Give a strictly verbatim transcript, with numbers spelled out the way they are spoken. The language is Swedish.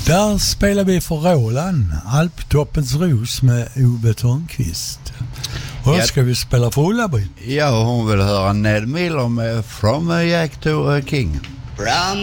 Där spelar vi för Roland, Alptoppens ros med Ove Törnqvist. Och då ska vi spela för Ulla-Britt. Ja, hon vill höra Ned Miller med From a Jack to a King. From